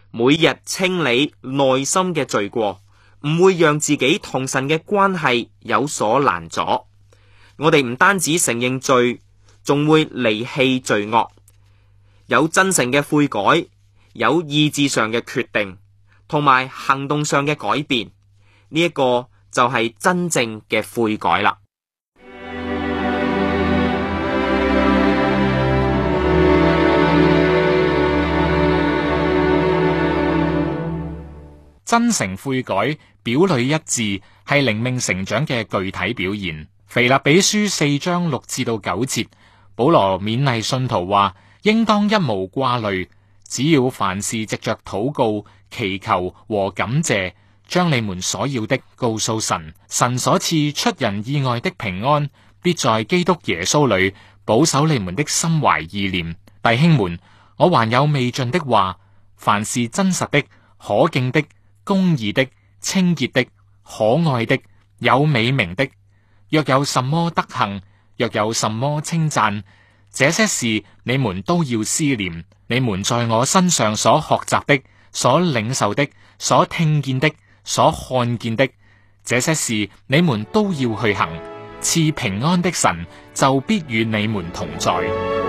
每日清理內心嘅罪過，唔會讓自己同神嘅關係有所攔阻。我哋唔單止承認罪，仲會離棄罪惡，有真誠嘅悔改，有意志上嘅決定，同埋行動上嘅改變。呢一個就係真正嘅悔改啦。 真誠悔改，表裏一致，係靈命成長嘅具體表現。腓立比書4章6至到9節，保羅勉勵信徒話：應當一無掛慮，只要凡事藉着禱告、祈求和感謝，將你們所要的告訴神。神所賜出人意外的平安，必在基督耶穌裏保守你們的心懷意念。弟兄們，我還有未盡的話：凡是真實的、可敬的、公義的、清潔的、可愛的、有美名的，若有什麼德行，若有什麼稱讚，這些事你們都要思念。你們在我身上所學習的、所領受的、所聽見的、所看見的，這些事你們都要去行。賜平安的神就必與你們同在。